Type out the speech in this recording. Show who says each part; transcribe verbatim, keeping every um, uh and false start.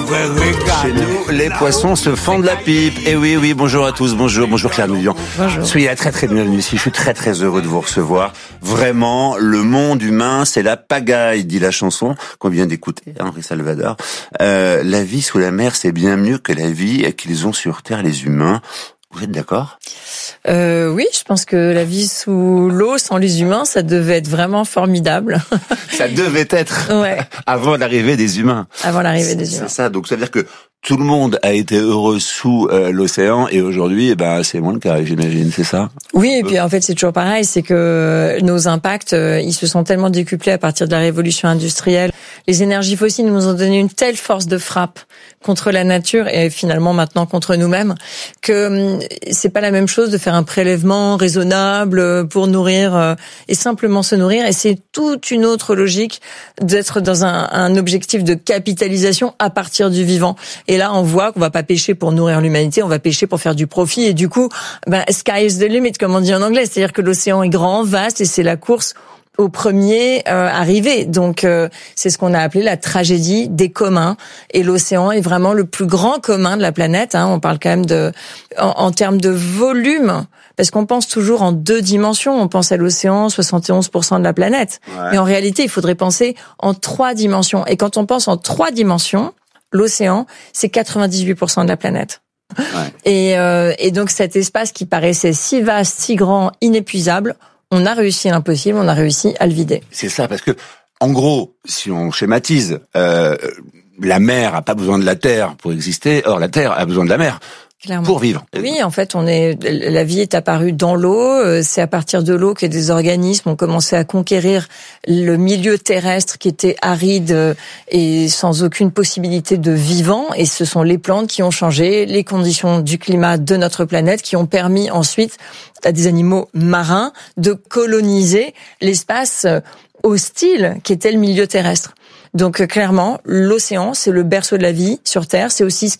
Speaker 1: vrai régal.
Speaker 2: Chez nous, les poissons se fendent la pipe. Et oui, oui, bonjour à tous, bonjour, bonjour Claire Nouvion.
Speaker 3: Bonjour.
Speaker 2: Soyez la très très bienvenue ici, je suis très très heureux de vous recevoir. Vraiment, le monde humain, c'est la pagaille, dit la chanson qu'on vient d'écouter, Henri Salvador. Euh, la vie sous la mer, c'est bien mieux que la vie qu'ils ont sur Terre, les humains. Vous êtes d'accord ?
Speaker 3: Euh, oui, je pense que la vie sous l'eau, sans les humains, ça devait être vraiment formidable.
Speaker 2: Ça devait être
Speaker 3: Ouais.
Speaker 2: avant l'arrivée des humains.
Speaker 3: Avant l'arrivée des humains.
Speaker 2: C'est ça, donc ça veut dire que tout le monde a été heureux sous euh, l'océan et aujourd'hui, eh ben, c'est moins le cas, j'imagine, c'est ça ?
Speaker 3: Oui, et puis en fait, c'est toujours pareil, c'est que nos impacts, euh, ils se sont tellement décuplés à partir de la révolution industrielle. Les énergies fossiles nous ont donné une telle force de frappe contre la nature et finalement maintenant contre nous-mêmes que hum, c'est pas la même chose de faire un prélèvement raisonnable pour nourrir euh, et simplement se nourrir. Et c'est toute une autre logique d'être dans un, un objectif de capitalisation à partir du vivant. Et là, on voit qu'on va pas pêcher pour nourrir l'humanité, on va pêcher pour faire du profit. Et du coup, ben, sky is the limit, comme on dit en anglais. C'est-à-dire que l'océan est grand, vaste, et c'est la course au premier euh, arrivé. Donc, euh, c'est ce qu'on a appelé la tragédie des communs. Et l'océan est vraiment le plus grand commun de la planète. Hein. On parle quand même de, en, en termes de volume, parce qu'on pense toujours en deux dimensions. On pense à l'océan, soixante et onze pour cent de la planète. Ouais. Mais en réalité, il faudrait penser en trois dimensions. Et quand on pense en trois dimensions, l'océan, c'est quatre-vingt-dix-huit pour cent de la planète. Ouais. Et, euh, et donc cet espace qui paraissait si vaste, si grand, inépuisable, on a réussi l'impossible, on a réussi à le vider.
Speaker 2: C'est ça, parce que, en gros, si on schématise, euh, la mer a pas besoin de la terre pour exister, or la terre a besoin de la mer. Clairement. Pour vivre.
Speaker 3: Oui, en fait, on est, la vie est apparue dans l'eau. C'est à partir de l'eau que des organismes ont commencé à conquérir le milieu terrestre qui était aride et sans aucune possibilité de vivant. Et ce sont les plantes qui ont changé les conditions du climat de notre planète, qui ont permis ensuite à des animaux marins de coloniser l'espace hostile qui était le milieu terrestre. Donc clairement, l'océan, c'est le berceau de la vie sur Terre. C'est aussi ce